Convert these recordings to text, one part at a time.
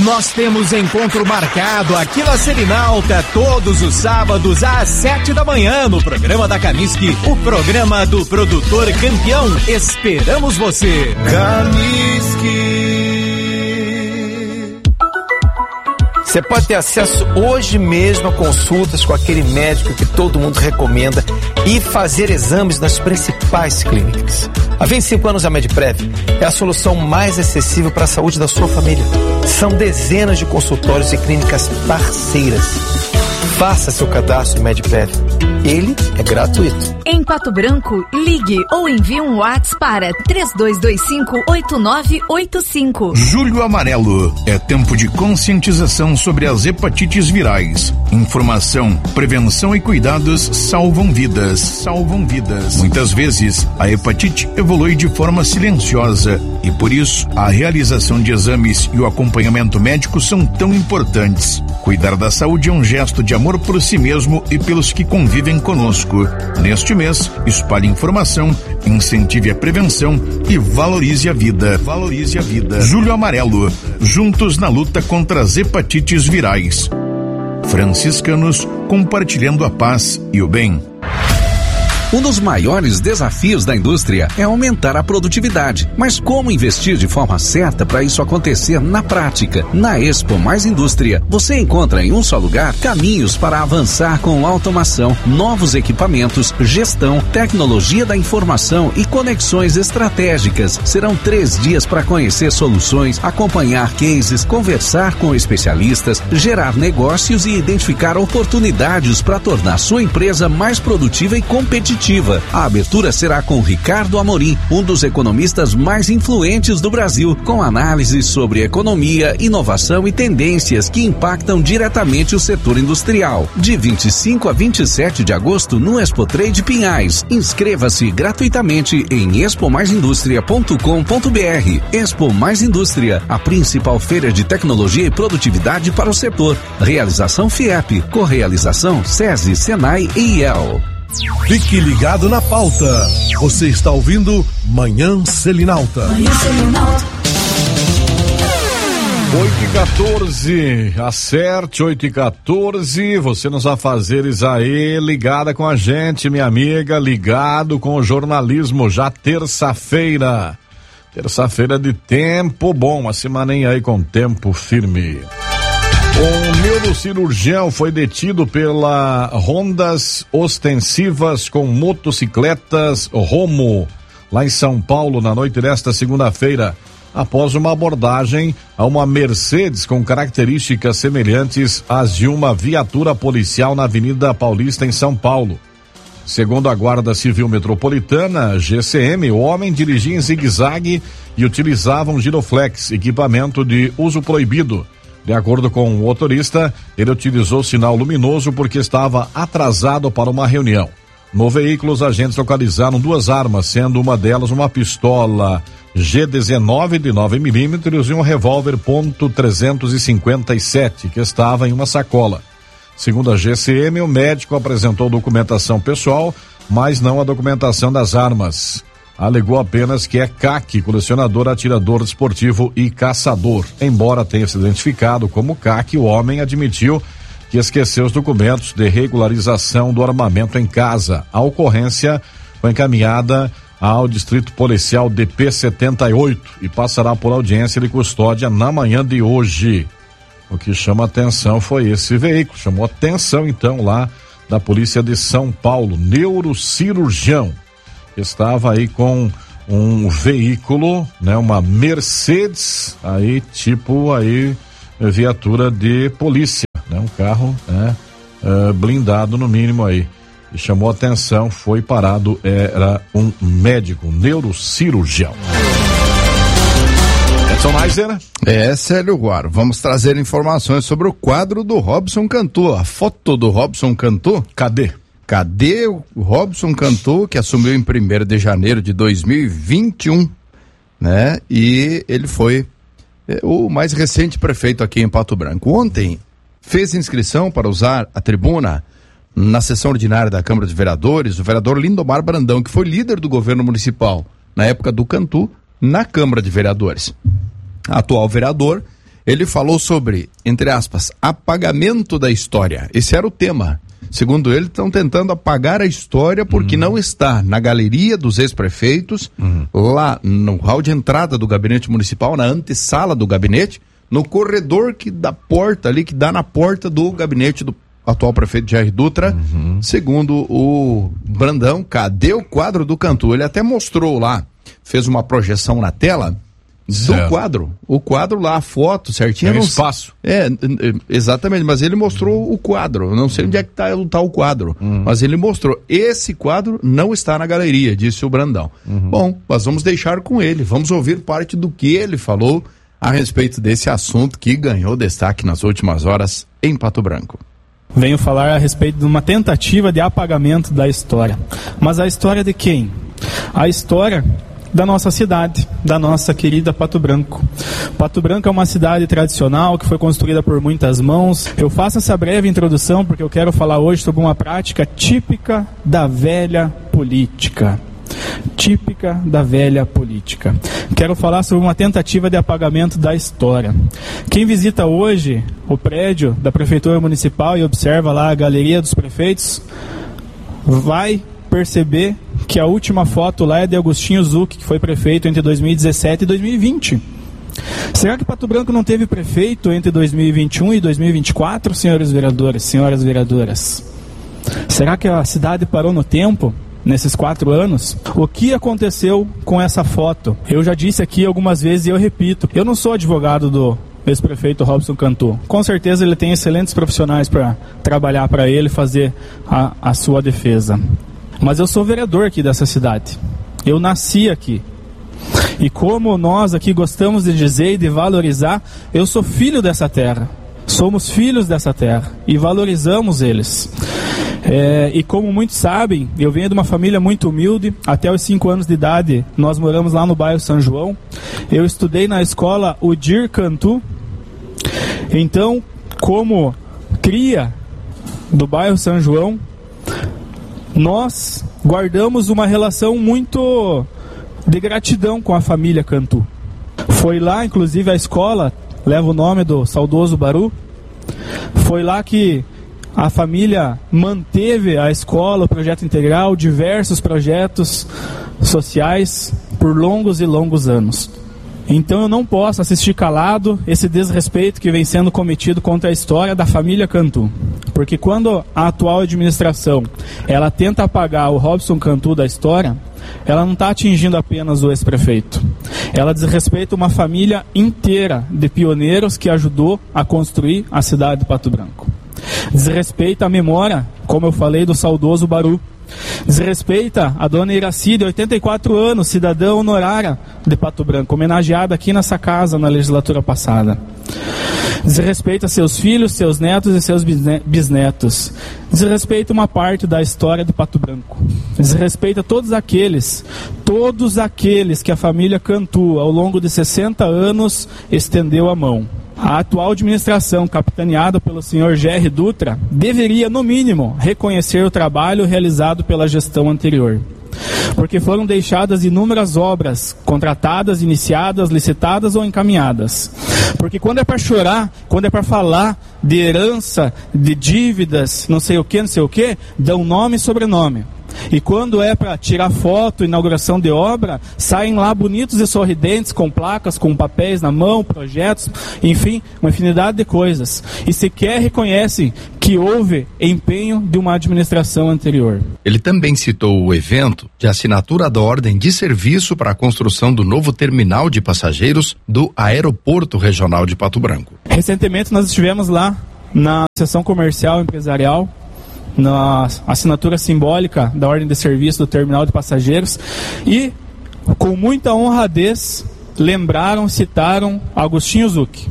Nós temos encontro marcado aqui na Selinalta todos os sábados às 7 da manhã no programa da Caniski, o programa do produtor campeão. Esperamos você. Caniski. Você pode ter acesso hoje mesmo a consultas com aquele médico que todo mundo recomenda e fazer exames nas principais clínicas. Há 25 anos a Medprev é a solução mais acessível para a saúde da sua família. São dezenas de consultórios e clínicas parceiras. Faça seu cadastro Medprev. Ele é gratuito. Em Pato Branco, ligue ou envie um WhatsApp para 3225-8985. Julho Amarelo. É tempo de conscientização sobre as hepatites virais. Informação, prevenção e cuidados salvam vidas. Salvam vidas. Muitas vezes, a hepatite evolui de forma silenciosa e por isso, a realização de exames e o acompanhamento médico são tão importantes. Cuidar da saúde é um gesto de amor por si mesmo e pelos que convivem conosco. Neste mês, espalhe informação, incentive a prevenção e valorize a vida. Valorize a vida. Julho Amarelo. Juntos na luta contra as hepatites virais. Franciscanos compartilhando a paz e o bem. Um dos maiores desafios da indústria é aumentar a produtividade. Mas como investir de forma certa para isso acontecer na prática? Na Expo Mais Indústria, você encontra em um só lugar caminhos para avançar com automação, novos equipamentos, gestão, tecnologia da informação e conexões estratégicas. Serão 3 dias para conhecer soluções, acompanhar cases, conversar com especialistas, gerar negócios e identificar oportunidades para tornar sua empresa mais produtiva e competitiva. A abertura será com Ricardo Amorim, um dos economistas mais influentes do Brasil, com análises sobre economia, inovação e tendências que impactam diretamente o setor industrial. De 25 a 27 de agosto no Expo Trade Pinhais. Inscreva-se gratuitamente em expomaisindustria.com.br. Expo Mais Indústria, a principal feira de tecnologia e produtividade para o setor. Realização FIEP, correalização SESI, Senai e IEL. Fique ligado na pauta. Você está ouvindo Manhã Selinalta. Manhã Selinalta. 8h14, acerte 8h14, você nos afazeres aí, ligada com a gente, minha amiga, ligado com o jornalismo, já terça-feira de tempo bom, uma semaninha aí com tempo firme. Um neurocirurgião foi detido pela rondas ostensivas com motocicletas Romo, lá em São Paulo, na noite desta segunda-feira, após uma abordagem a uma Mercedes com características semelhantes às de uma viatura policial na Avenida Paulista, em São Paulo. Segundo a Guarda Civil Metropolitana, GCM, o homem dirigia em zigue-zague e utilizava um giroflex, equipamento de uso proibido. De acordo com o motorista, ele utilizou sinal luminoso porque estava atrasado para uma reunião. No veículo, os agentes localizaram 2 armas, sendo uma delas uma pistola G19 de 9mm e um revólver .357, que estava em uma sacola. Segundo a GCM, o médico apresentou documentação pessoal, mas não a documentação das armas. Alegou apenas que é CAC, colecionador, atirador desportivo e caçador. Embora tenha se identificado como CAC, o homem admitiu que esqueceu os documentos de regularização do armamento em casa. A ocorrência foi encaminhada ao Distrito Policial DP78 e passará por audiência de custódia na manhã de hoje. O que chama atenção foi esse veículo, chamou atenção então lá da Polícia de São Paulo, neurocirurgião. Estava aí com um veículo, né, uma Mercedes, aí tipo aí viatura de polícia, né, um carro, né, blindado no mínimo aí. E chamou atenção, foi parado, era um médico, um neurocirurgião. Edson Maiser. Célio Guaro, vamos trazer informações sobre o quadro do Robson Cantu, a foto do Robson Cantu. Cadê o Robson Cantu, que assumiu em 1º de janeiro de 2021, né? E ele foi o mais recente prefeito aqui em Pato Branco. Ontem fez inscrição para usar a tribuna na sessão ordinária da Câmara de Vereadores, o vereador Lindomar Brandão, que foi líder do governo municipal na época do Cantu, na Câmara de Vereadores. Atual vereador, Ele falou sobre, entre aspas, apagamento da história. Esse era o tema. Segundo ele, estão tentando apagar a história porque não está na galeria dos ex-prefeitos, lá no hall de entrada do gabinete municipal, na antessala do gabinete, no corredor que dá porta ali, que dá na porta do gabinete do atual prefeito Jair Dutra. Segundo o Brandão, cadê o quadro do Cantu? Ele até mostrou lá, fez uma projeção na tela do quadro. O quadro lá, a foto certinha. Tem espaço. Exatamente, mas ele mostrou o quadro. Eu não sei onde é que tá o quadro, mas ele mostrou. Esse quadro não está na galeria, disse o Brandão. Bom, nós vamos deixar com ele. Vamos ouvir parte do que ele falou a respeito desse assunto que ganhou destaque nas últimas horas em Pato Branco. Venho falar a respeito de uma tentativa de apagamento da história. Mas a história de quem? A história da nossa cidade, da nossa querida Pato Branco. Pato Branco é uma cidade tradicional que foi construída por muitas mãos. Eu faço essa breve introdução porque eu quero falar hoje sobre uma prática típica da velha política. Típica da velha política. Quero falar sobre uma tentativa de apagamento da história. Quem visita hoje o prédio da Prefeitura Municipal e observa lá a Galeria dos Prefeitos, vai perceber que a última foto lá é de Agostinho Zucchi, que foi prefeito entre 2017 e 2020. Será que Pato Branco não teve prefeito entre 2021 e 2024, senhores vereadores, senhoras vereadoras? Será que a cidade parou no tempo nesses 4 anos? O que aconteceu com essa foto? Eu já disse aqui algumas vezes e eu repito, eu não sou advogado do ex-prefeito Robson Cantu. Com certeza ele tem excelentes profissionais para trabalhar para ele, fazer a sua defesa. Mas eu sou vereador aqui dessa cidade. Eu nasci aqui. E como nós aqui gostamos de dizer e de valorizar, eu sou filho dessa terra. Somos filhos dessa terra e valorizamos eles. E como muitos sabem, eu venho de uma família muito humilde. Até os 5 anos de idade, nós moramos lá no bairro São João. Eu estudei na escola Udir Cantu. Então, como cria do bairro São João, nós guardamos uma relação muito de gratidão com a família Cantu. Foi lá, inclusive, a escola leva o nome do saudoso Baru. Foi lá que a família manteve a escola, o projeto integral, diversos projetos sociais por longos e longos anos. Então eu não posso assistir calado esse desrespeito que vem sendo cometido contra a história da família Cantu. Porque quando a atual administração ela tenta apagar o Robson Cantu da história, ela não está atingindo apenas o ex-prefeito. Ela desrespeita uma família inteira de pioneiros que ajudou a construir a cidade de Pato Branco. Desrespeita a memória, como eu falei, do saudoso Baru. Desrespeita a dona Iraci, de 84 anos, cidadã honorária de Pato Branco, homenageada aqui nessa casa na legislatura passada. Desrespeita seus filhos, seus netos e seus bisnetos. Desrespeita uma parte da história de Pato Branco. Desrespeita todos aqueles que a família Cantu, ao longo de 60 anos, estendeu a mão. A atual administração, capitaneada pelo senhor Jair Dutra, deveria, no mínimo, reconhecer o trabalho realizado pela gestão anterior. Porque foram deixadas inúmeras obras, contratadas, iniciadas, licitadas ou encaminhadas. Porque quando é para chorar, quando é para falar de herança, de dívidas, não sei o que, dão nome e sobrenome. E quando é para tirar foto, inauguração de obra, saem lá bonitos e sorridentes, com placas, com papéis na mão, projetos, enfim, uma infinidade de coisas. E sequer reconhecem que houve empenho de uma administração anterior. Ele também citou o evento de assinatura da ordem de serviço para a construção do novo terminal de passageiros do Aeroporto Regional de Pato Branco. Recentemente nós estivemos lá na seção comercial empresarial, na assinatura simbólica da ordem de serviço do terminal de passageiros, e com muita honradez citaram Agostinho Zucchi,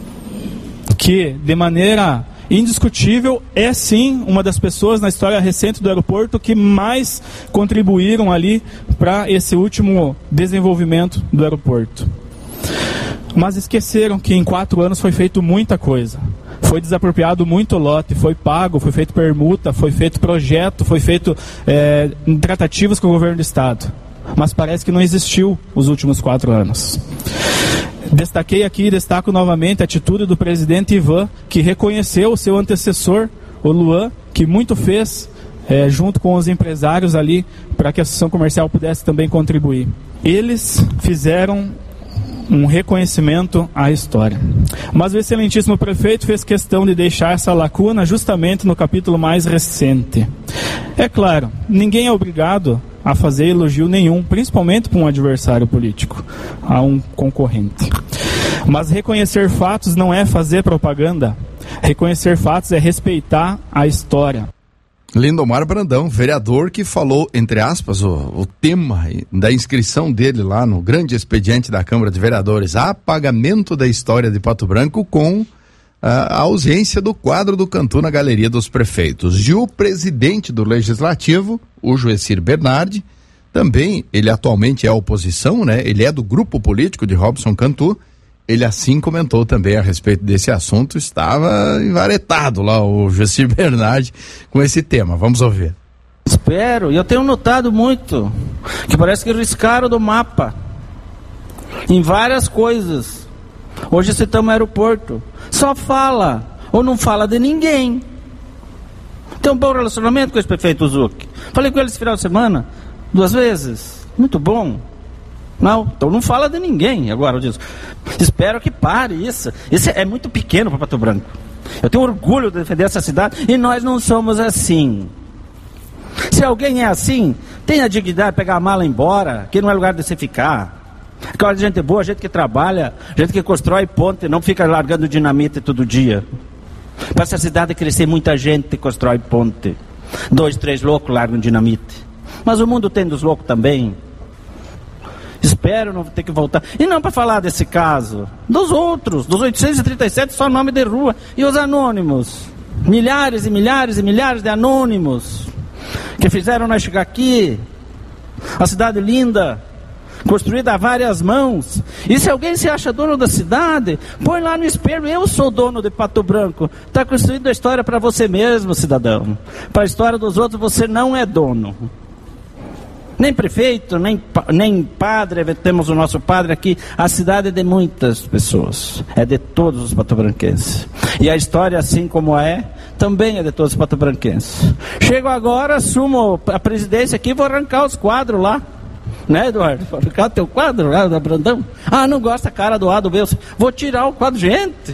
que de maneira indiscutível é sim uma das pessoas na história recente do aeroporto que mais contribuíram ali para esse último desenvolvimento do aeroporto. Mas esqueceram que em 4 anos foi feito muita coisa. Foi desapropriado muito lote, foi pago, foi feito permuta, foi feito projeto, foi feito tratativas com o governo do estado. Mas parece que não existiu os últimos 4 anos. Destaquei aqui e destaco novamente a atitude do presidente Ivan, que reconheceu o seu antecessor, o Luan, que muito fez junto com os empresários ali para que a Associação Comercial pudesse também contribuir. Eles fizeram um reconhecimento à história. Mas o excelentíssimo prefeito fez questão de deixar essa lacuna justamente no capítulo mais recente. É claro, ninguém é obrigado a fazer elogio nenhum, principalmente para um adversário político, a um concorrente. Mas reconhecer fatos não é fazer propaganda. Reconhecer fatos é respeitar a história. Lindomar Brandão, vereador que falou, entre aspas, o tema da inscrição dele lá no grande expediente da Câmara de Vereadores, apagamento da história de Pato Branco com a ausência do quadro do Cantu na Galeria dos Prefeitos. E o presidente do Legislativo, o Joecir Bernardi, também, ele atualmente é oposição, né? Ele é do grupo político de Robson Cantu. Ele assim comentou também a respeito desse assunto, estava envaretado lá o Joecir Bernardi com esse tema. Vamos ouvir. Espero, e eu tenho notado muito, que parece que riscaram do mapa em várias coisas. Hoje citamos o aeroporto, só fala, ou não fala de ninguém. Tem um bom relacionamento com esse prefeito Zuc. Falei com ele esse final de semana, 2 vezes, muito bom. Não, então não fala de ninguém agora, eu digo. Espero que pare isso. Isso é muito pequeno para Pato Branco. Eu tenho orgulho de defender essa cidade e nós não somos assim. Se alguém é assim, tenha a dignidade de pegar a mala e ir embora, que não é lugar de você ficar. Aquela gente boa, gente que trabalha, gente que constrói ponte, não fica largando dinamite todo dia. Para essa cidade crescer, muita gente constrói ponte. 2, 3 loucos largam dinamite. Mas o mundo tem dos loucos também. Espero não ter que voltar. E não para falar desse caso, dos outros, dos 837, só nome de rua. E os anônimos, milhares e milhares e milhares de anônimos que fizeram nós chegar aqui, a cidade linda, construída a várias mãos. E se alguém se acha dono da cidade, põe lá no espelho, eu sou dono de Pato Branco. Está construindo a história para você mesmo, cidadão. Para a história dos outros você não é dono. Nem prefeito, nem padre, temos o nosso padre aqui. A cidade é de muitas pessoas, é de todos os patobranquenses. E a história, assim como também é de todos os patobranquenses. Chego agora, assumo a presidência aqui, vou arrancar os quadros lá. Né, Eduardo? Vou arrancar o teu quadro lá da Brandão. Ah, não gosta a cara do A, do B. Vou tirar o quadro, gente.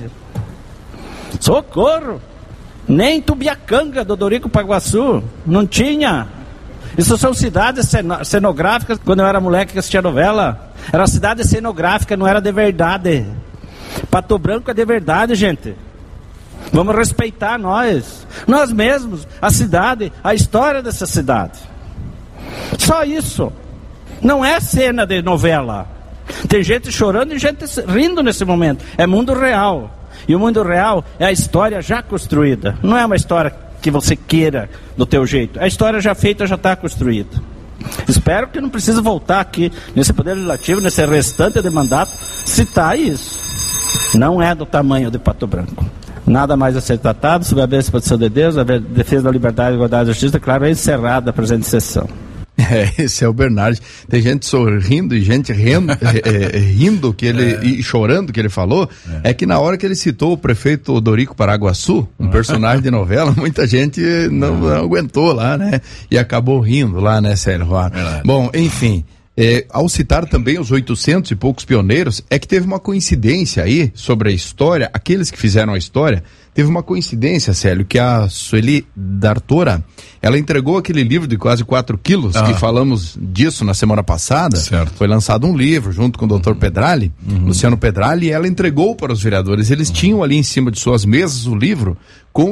Socorro! Nem Tubiacanga, do Dorico Paguaçu, não tinha. Isso são cidades cenográficas. Quando eu era moleque que assistia novela, era cidade cenográfica, não era de verdade. Pato Branco é de verdade, gente. Vamos respeitar nós mesmos, a cidade, a história dessa cidade. Só isso. Não é cena de novela. Tem gente chorando e gente rindo nesse momento. É mundo real. E o mundo real é a história já construída. Não é uma história que você queira do teu jeito. A história já feita, já está construída. Espero que não precise voltar aqui nesse Poder Legislativo, nesse restante de mandato, citar isso. Não é do tamanho de Pato Branco. Nada mais a ser tratado, sob a bênção e proteção de Deus, a defesa da liberdade, igualdade e justiça, claro, é encerrada a presente sessão. Esse é o Bernardi. Tem gente sorrindo e gente rindo que ele, e chorando que ele falou. É que na hora que ele citou o prefeito Dorico Paraguaçu, um personagem de novela, muita gente não aguentou lá, né? E acabou rindo lá, né, Célio? Bom, enfim. Ao citar também os 800 e poucos pioneiros, é que teve uma coincidência aí sobre a história, aqueles que fizeram a história, teve uma coincidência, Célio, que a Sueli D'Artora, ela entregou aquele livro de quase 4 quilos, que falamos disso na semana passada. Certo. Foi lançado um livro junto com o Dr. Pedrali, Luciano Pedrali, e ela entregou para os vereadores. Eles tinham ali em cima de suas mesas o livro com